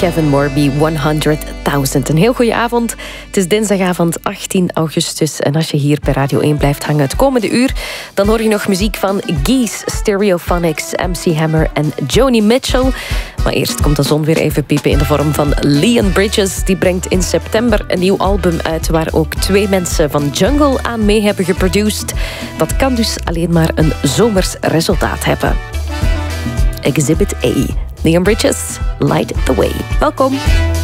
Kevin Morby, 100.000. Een heel goede avond. Het is dinsdagavond 18 augustus. En als je hier bij Radio 1 blijft hangen het komende uur, dan hoor je nog muziek van Geese, Stereophonics, MC Hammer en Joni Mitchell. Maar eerst komt de zon weer even piepen in de vorm van Leon Bridges. Die brengt in september een nieuw album uit waar ook 2 mensen van Jungle aan mee hebben geproduced. Dat kan dus alleen maar een zomers resultaat hebben. Exhibit A. Leon Bridges, Light the Way. Welkom.